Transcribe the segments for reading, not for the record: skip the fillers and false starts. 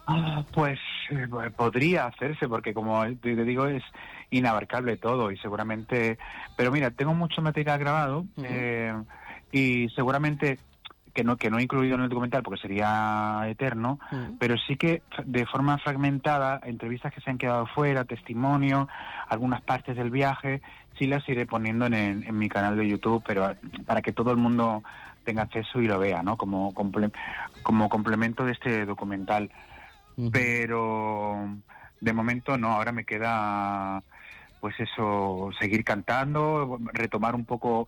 Pues podría hacerse, porque como te digo, es inabarcable todo y seguramente... Pero mira, tengo mucho material grabado y seguramente que no he incluido en el documental porque sería eterno, pero sí que de forma fragmentada, entrevistas que se han quedado fuera, testimonios, algunas partes del viaje, sí las iré poniendo en mi canal de YouTube, pero para que todo el mundo tenga acceso y lo vea, ¿no? Como complemento de este documental. Pero de momento no, ahora me queda pues eso, seguir cantando, retomar un poco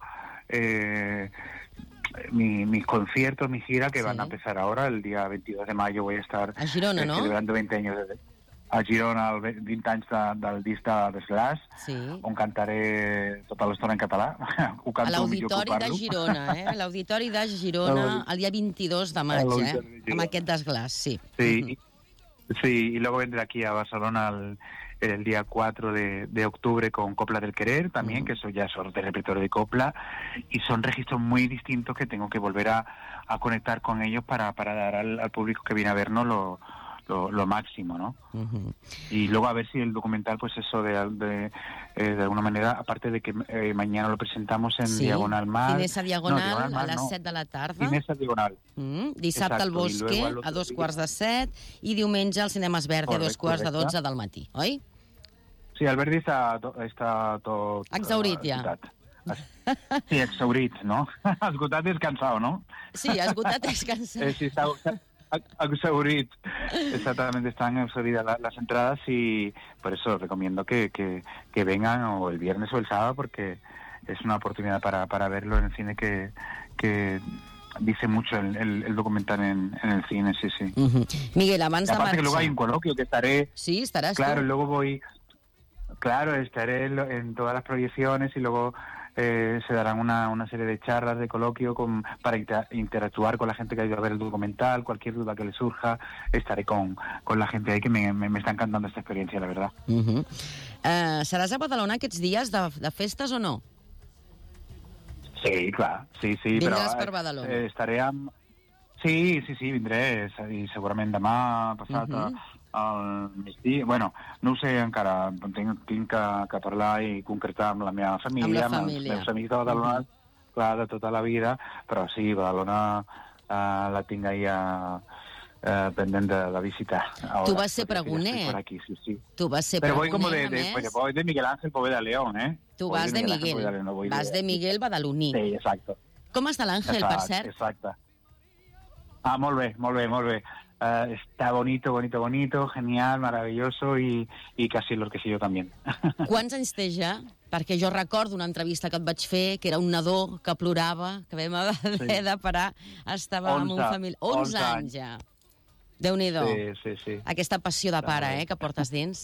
mis conciertos, mi gira, que van a empezar ahora, el día 22 de mayo voy a estar a Girona, no? celebrando 20 anys a Girona, 20 anys del disc de Slash, on cantaré tota l'estona en català. Ho canto a l'Auditori de Girona, a l'Auditori de Girona, el dia 22 de maig, amb aquest desglàs, sí. Sí, y luego vendré aquí a Barcelona el día 4 de octubre con Copla del Querer también, que eso ya son de repertorio de copla, y son registros muy distintos que tengo que volver a conectar con ellos para dar al público que viene a vernos lo máximo, ¿no? Y luego a ver si el documental, pues eso, de alguna manera, aparte de que mañana lo presentamos en Diagonal Mar... Finesa Diagonal, a les 7 de la tarda. Finesa Diagonal. Dissabte al Bosque, a 2:15, i diumenge al Cinemes Verdi, a 2:12 del matí, oi? Sí, el Verdi està tot... Exhaurit, ja. Sí, exhaurit, no? Esgotat és cansado, ¿no? Sí, esgotat és cansado. Sí, está exhaurit. Exactamente, están exhauridas las entradas y por eso recomiendo que vengan o el viernes o el sábado, porque es una oportunidad para verlo en el cine que dice mucho el documental en el cine, sí. Miguel, abans de marxar... Aparte que luego hay un coloquio que estaré... Sí, estarás claro, tú. Luego voy... Claro, estaré en todas las proyecciones y luego se darán una serie de charlas de coloquio para interactuar con la gente que ha ido a ver el documental, cualquier duda que le surja, estaré con la gente ahí, que me está encantando esta experiencia, la verdad. Seràs a Badalona aquests dies de festes o no? Sí, clar, sí. Vindràs per Badalona? Estaré amb... Sí, vindré, i segurament demà, passat... al migdia, bueno, no ho sé encara, tinc que parlar i concretar amb la meva família, amb els meus amics de Badalona, clar, de tota la vida, però sí, Badalona la tinc ahí pendent de visitar. Tu vas ser pregoner. Sí. Tu vas ser pregoner, pero voy de Miguel Ángel Poveda León, Tu vas de Miguel. Vas de Miguel badaloní. Sí, exacto. Com està l'Àngel, per cert? Exacte. Molt bé. Está bonito, genial, maravilloso y casi lo que sí yo también. Quants anys té ja? Perquè jo recordo una entrevista que et vaig fer, que era un nadó que plorava, que vam haver de parar, estava amb un família... 11 anys ja. Déu-n'hi-do. Sí. Aquesta passió de pare, que portes dins.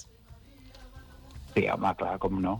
Sí, home, clar, com no.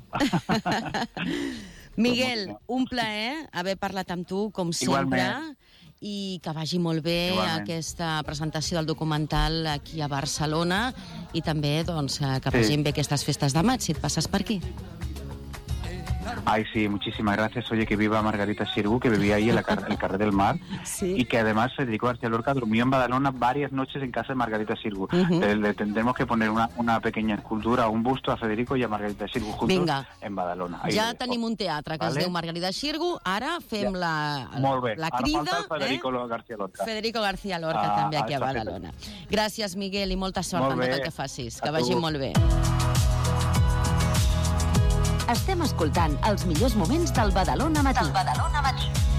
Miguel, un plaer haver parlat amb tu, com sempre. Igualment. I que vagi molt bé aquesta presentació del documental aquí a Barcelona i també que vagin bé aquestes festes de maig, si et passes per aquí. Ay, sí, muchísimas gracias. Oye, que viva Margarita Xirgu, que vivía ahí en el Carrer del Mar, y que además Federico García Lorca durmió en Badalona varias noches en casa de Margarita Xirgu. Le tendremos que poner una pequeña escultura, un busto a Federico y a Margarita Xirgu juntos en Badalona. Ja tenim un teatre que es diu Margarita Xirgu, ara fem la crida. Ara falta Federico García Lorca. Federico García Lorca també aquí a Badalona. Gràcies, Miguel, i molta sort en tot el que facis. Que vagi molt bé. Estem escoltant els millors moments del Badalona Matí.